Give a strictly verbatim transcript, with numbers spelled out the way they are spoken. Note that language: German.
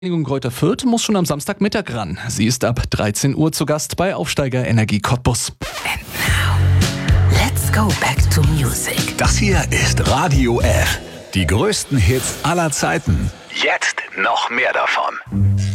Vereinigung Greuther Fürth muss schon am Samstagmittag ran. Sie ist ab dreizehn Uhr zu Gast bei Aufsteiger Energie Cottbus. And now, let's go back to music. Das hier ist Radio F. Die größten Hits aller Zeiten. Jetzt noch mehr davon.